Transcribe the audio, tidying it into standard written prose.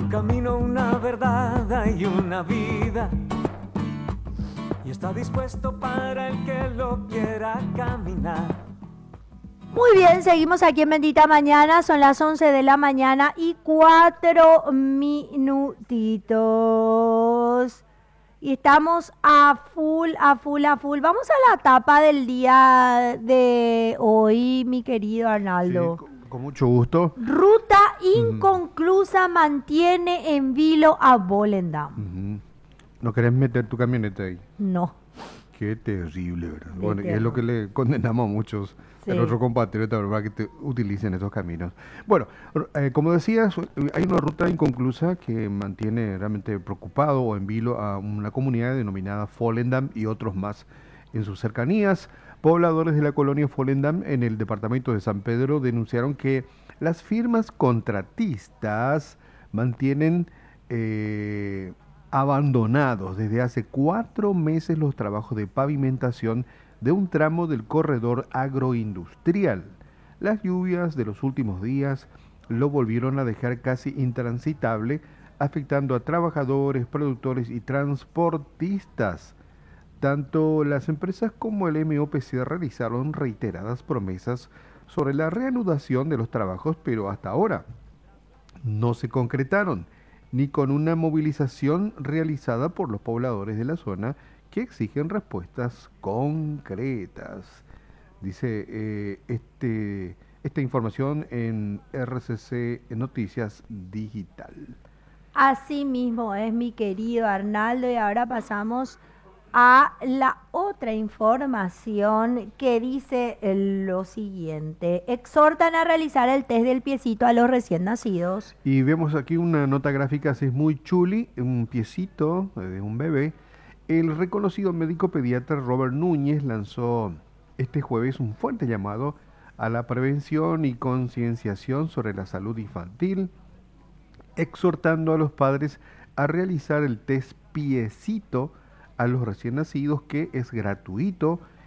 un camino, una verdad y una vida. Y está dispuesto para el que lo quiera caminar. Muy bien, seguimos aquí en Bendita Mañana, son las 11 de la mañana y 4 minutitos. Y estamos a full, a full, a full. Vamos a la etapa del día de hoy, mi querido Sí, Arnaldo. con mucho gusto. Ruta Ujú, inconclusa mantiene en vilo a Volendam. ujú. ¿No querés meter tu camioneta ahí? No, Qué terrible, ¿verdad? de Bueno, y es lo que terror. le condenamos a muchos de Sí. nuestros compatriotas, ¿verdad? Que utilicen estos caminos. Bueno, como decías, hay una ruta inconclusa que mantiene realmente preocupado o en vilo a una comunidad denominada Volendam y otros más en sus cercanías. Pobladores de la colonia Volendam en el departamento de San Pedro denunciaron que las firmas contratistas mantienen abandonados desde hace 4 meses los trabajos de pavimentación de un tramo del corredor agroindustrial. Las lluvias de los últimos días lo volvieron a dejar casi intransitable, afectando a trabajadores, productores y transportistas. Tanto las empresas como el MOPC realizaron reiteradas promesas sobre la reanudación de los trabajos, pero hasta ahora no se concretaron, ni con una movilización realizada por los pobladores de la zona que exigen respuestas concretas. Dice esta información en RCC Noticias Digital. Así mismo es, mi querido Arnaldo, y ahora pasamos a la otra información que dice lo siguiente. Exhortan a realizar el test del piecito a los recién nacidos. Y vemos aquí una nota gráfica, así es muy chuli, un piecito de un bebé. El reconocido médico pediatra Robert Núñez lanzó este jueves un fuerte llamado a la prevención y concienciación sobre la salud infantil, exhortando a los padres a realizar el test piecito a los recién nacidos, que es gratuito